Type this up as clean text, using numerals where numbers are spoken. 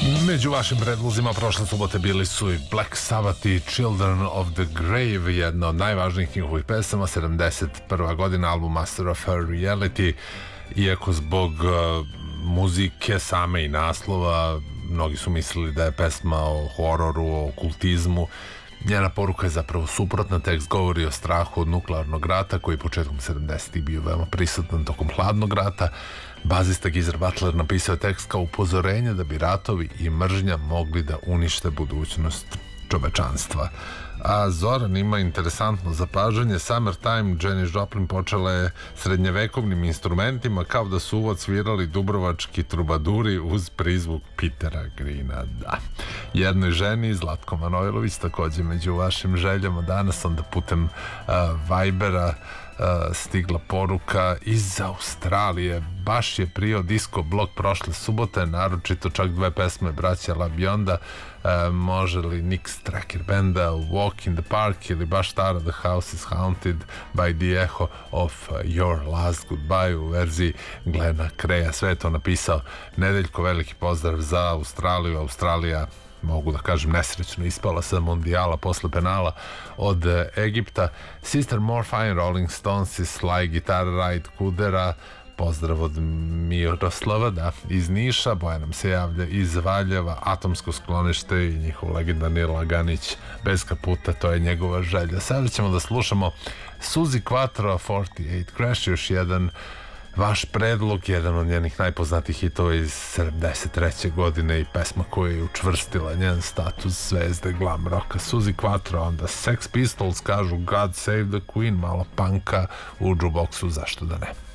Među vašim predlozima prošle subote bili su i Black Sabbath i Children of the Grave, jedna od najvažnijih njihovih pesama, 71. godina, album Master of Reality. Iako zbog muzike same i naslova mnogi su mislili da je pesma o hororu, o okultizmu, njena poruka je zapravo suprotna. Tekst govori o strahu od nuklearnog rata koji je početkom 70-ih bio veoma prisutan tokom hladnog rata. Bazista Geezer Butler napisao tekst kao upozorenje da bi ratovi i mržnja mogli da unište budućnost čovečanstva. A Zoran ima interesantno zapažanje. Summertime Janis Joplin počela je srednjevekovnim instrumentima kao da su uvod svirali dubrovački trubaduri uz prizvuk Petera Greena. Da. Jednoj ženi, Zlatko Manojlović, takođe među vašim željama danas, onda putem Vibera stigla poruka iz Australije. Baš je prio disco blok prošle subote, naročito čak dve pesme braća La Bionda. Može li Nick Stracker benda Walk in the Park ili baš stara The House is Haunted by the Echo of Your Last Goodbye u verziji Glena Kreja. Sve je to napisao Nedeljko. Veliki pozdrav za Australiju. Australija, mogu da kažem, nesrećno ispala sa mondijala posle penala od Egipta. Sister Morphine, Rolling Stones i Sly Guitar Ride Kudera. Pozdrav od Miroslava, da, iz Niša. Boja nam se javlja iz Valjeva. Atomsko sklonište i njihov legendarni Laganić bez kaputa, to je njegova želja. Sada ćemo da slušamo Suzi Quattro 48 Crash, još jedan vaš predlog, jedan od njenih najpoznatijih hitova iz 73. godine i pesma koja je učvrstila njen status zvezde glam roka. Suzi Quattro, onda Sex Pistols kažu God Save the Queen, malo panka u jukeboxu, zašto da ne.